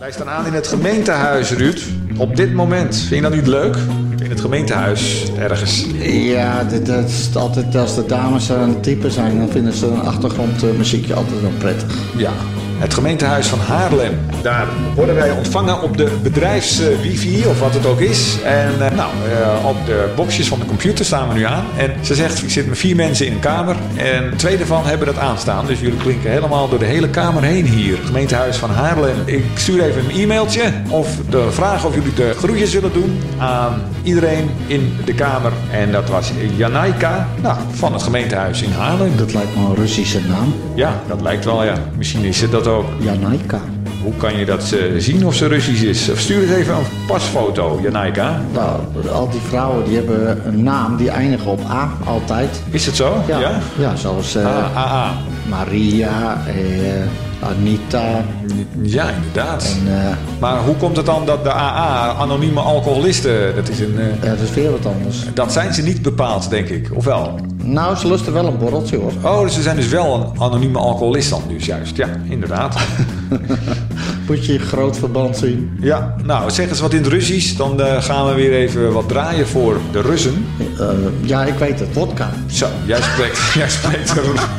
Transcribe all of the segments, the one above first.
Wij staan aan in het gemeentehuis, Ruud. Op dit moment. Vind je dat niet leuk? In het gemeentehuis ergens. Ja, dat is altijd als de dames aan het typen zijn, dan vinden ze een achtergrondmuziekje altijd wel prettig. Ja, het gemeentehuis van Haarlem. Daar worden wij ontvangen op de bedrijfswifi of wat het ook is. En op de boxjes van de computer staan we nu aan. En ze zegt, ik zit met 4 mensen in een kamer. En 2 daarvan hebben dat aanstaan. Dus jullie klinken helemaal door de hele kamer heen hier. Het gemeentehuis van Haarlem. Ik stuur even een e-mailtje of de vraag of jullie de groetjes zullen doen aan iedereen in de kamer. En dat was Janaika van het gemeentehuis in Haarlem. Dat lijkt me een Russische naam. Ja, dat lijkt wel, ja. Misschien is het dat ook. Janaika. Hoe kan je dat zien of ze Russisch is? Of stuur eens even een pasfoto, Janaika. Nou, al die vrouwen die hebben een naam die eindigen op A, altijd. Is het zo? Ja, ja zoals Maria, Anita. Ja, inderdaad. En, maar hoe komt het dan dat de AA, anonieme alcoholisten, dat is een... dat is weer wat anders. Dat zijn ze niet bepaald, denk ik. Of wel? Nou, ze lusten wel een borreltje, hoor. Oh, dus ze zijn dus wel een anonieme alcoholist dan dus juist. Ja, inderdaad. Moet je in groot verband zien. Ja, nou, zeg eens wat in het Russisch. Dan gaan we weer even wat draaien voor de Russen. Ja, ik weet het. Vodka. Zo, jij spreekt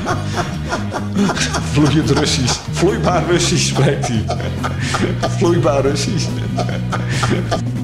vloeiend Russisch. Vloeibaar Russisch spreekt hij. Vloeibaar Russisch.